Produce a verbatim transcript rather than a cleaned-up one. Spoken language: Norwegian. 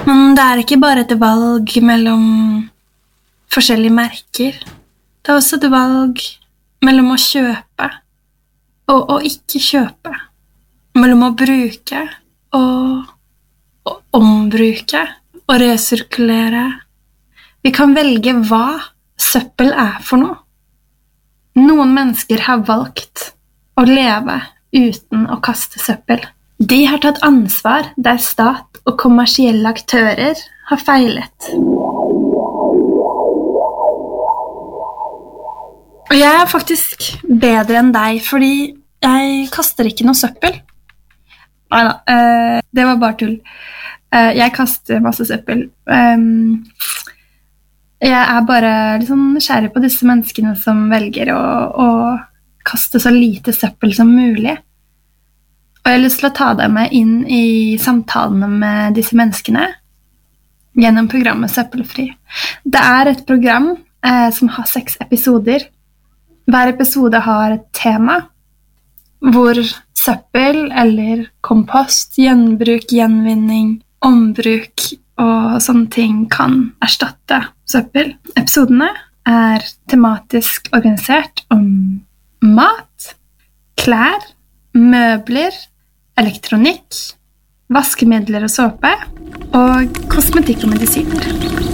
Men det er ikke bare et valg mellom forskjellige merker. Det er også et valg mellom å kjøpe og å ikke kjøpe. Mellom å bruke og, og ombruke og resirkulere. Vi kan velge hva søppel er for noe. Noen mennesker har valgt å leve uten å kaste søppel. De har tatt ansvar der stat og kommersielle aktører har feilet. Og jeg er faktisk bedre enn deg, fordi jeg kaster ikke noe søppel. Neida, uh, det var bare tull. Uh, jeg kaster masse søppel. Um, jeg er bare liksom nysgjerrig på disse menneskene som velger å, å kaste så lite søppel som mulig. Og jeg har lyst til å ta deg med inn i samtalene med disse menneskene gjennom programmet Søppelfri. Det er et program eh, som har seks episoder. Hver episode har et tema hvor søppel eller kompost, gjenbruk, gjenvinning, ombruk og sånne ting kan erstatte søppel. Episodene er tematisk organisert om mat, klær, møbler, elektronikk, vaskemidler og såpe, og kosmetikk og medisiner.